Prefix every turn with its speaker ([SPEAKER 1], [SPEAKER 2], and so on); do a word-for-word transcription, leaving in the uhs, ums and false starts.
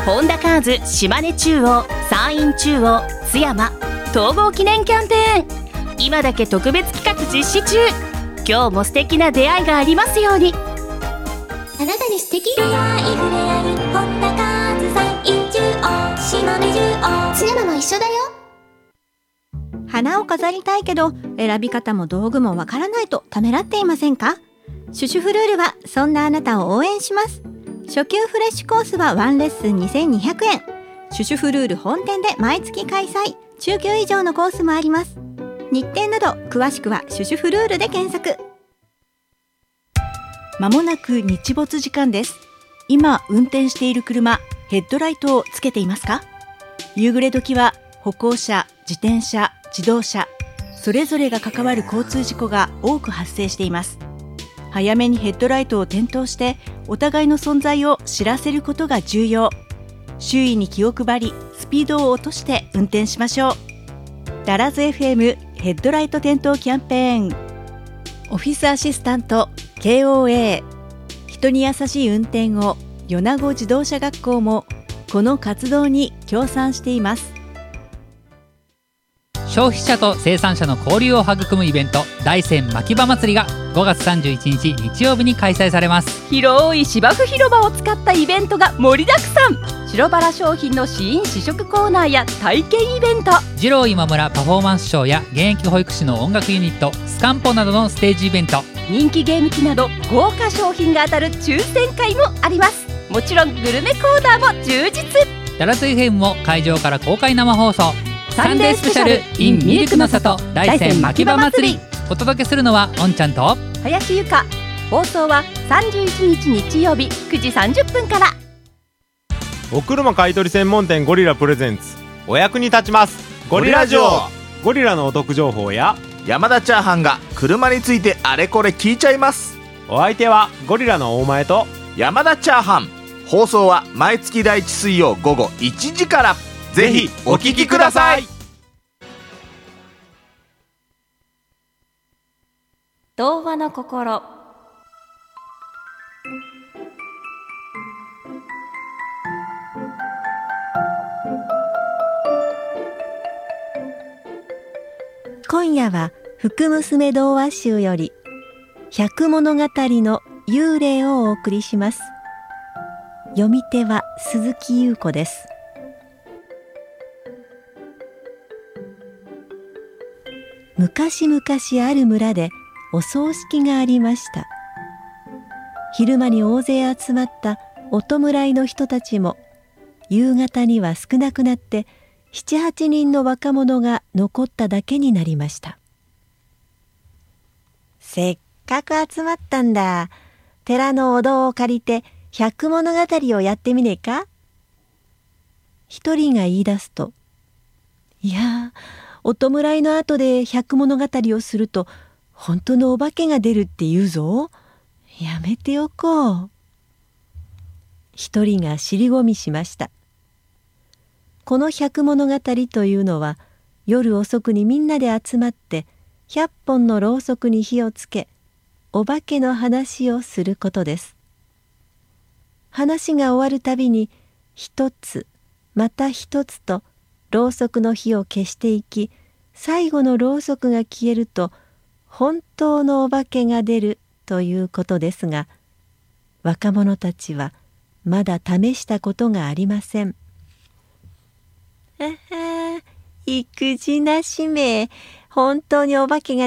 [SPEAKER 1] 本田カーズ島根中央、山陰中央、津山統合記念キャンペーン、今だけ特別企画実施中。今日も素敵な出会いがありますように。
[SPEAKER 2] あなたに素敵出会い触れ合い、本田カーズ山陰中央、島根中央、津山も一緒だよ。
[SPEAKER 3] 花を飾りたいけど選び方も道具もわからないとためらっていませんか？シュシュフルールはそんなあなたを応援します。初級フレッシュコースはワンレッスンにせんにひゃくえん。シュシュフルール本店で毎月開催。中級以上のコースもあります。日程など詳しくはシュシュフルールで検索。
[SPEAKER 4] まもなく日没時間です。今運転している車、ヘッドライトをつけていますか？夕暮れ時は歩行者、自転車、自動車、それぞれが関わる交通事故が多く発生しています。早めにヘッドライトを点灯してお互いの存在を知らせることが重要。周囲に気を配り、スピードを落として運転しましょう。ダラズ エフエム ヘッドライト点灯キャンペーン。オフィスアシスタント ケーオーエー、 人に優しい運転を米子自動車学校もこの活動に協賛しています。
[SPEAKER 5] 消費者と生産者の交流を育むイベント、大山牧場祭りがごがつさんじゅういちにち日曜日に開催されます。
[SPEAKER 1] 広い芝生広場を使ったイベントが盛りだくさん。白バラ商品の試飲試食コーナーや体験イベント、
[SPEAKER 5] 二郎今村パフォーマンスショーや現役保育士の音楽ユニットスカンポなどのステージイベント、
[SPEAKER 1] 人気ゲーム機など豪華商品が当たる抽選会もあります。もちろんグルメコーナーも充実。
[SPEAKER 5] ダラス エフエム も会場から公開生放送、
[SPEAKER 1] サンデースペシャル in ミルクの里大山牧場祭り。
[SPEAKER 5] お届けするのはおんちゃんと
[SPEAKER 1] 林由香。放送はさんじゅういちにち日曜日くじさんじゅっぷんから。
[SPEAKER 6] お車買取専門店ゴリラプレゼンツ、お役に立ちますゴリラジオ。ゴリラのお得情報や
[SPEAKER 7] 山田チャーハンが車についてあれこれ聞いちゃいます。
[SPEAKER 6] お相手はゴリラの大前と
[SPEAKER 7] 山田チャーハン。放送は毎月第一水曜午後いちじから。ぜひお聞きください。
[SPEAKER 1] 童話の心。
[SPEAKER 3] 今夜は福娘童話集より百物語の幽霊をお送りします。読み手は鈴木優子です。昔々ある村でお葬式がありました。昼間に大勢集まったお弔いの人たちも夕方には少なくなって七八人の若者が残っただけになりました。せっかく集まったんだ。寺のお堂を借りて百物語をやってみねえか。一人が言い出すと、いやお弔いの後で百物語をすると本当のお化けが出るって言うぞ。やめておこう。一人が尻込みしました。この百物語というのは、夜遅くにみんなで集まって百本のろうそくに火をつけ、お化けの話をすることです。話が終わるたびに一つまた一つとろうそくの火を消していき、最後のろうそくが消えると本当のお化けが出るということですが、若者たちはまだ試したことがありません。あは、意気地なしめ、本当にお化けが